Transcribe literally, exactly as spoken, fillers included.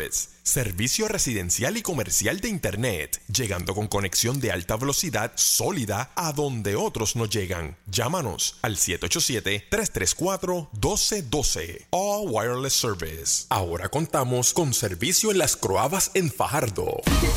Service, servicio residencial y comercial de Internet, llegando con conexión de alta velocidad sólida a donde otros no llegan. Llámanos al siete ocho siete, tres tres cuatro, uno dos uno dos. All Wireless Service. Ahora contamos con servicio en Las Croabas en Fajardo.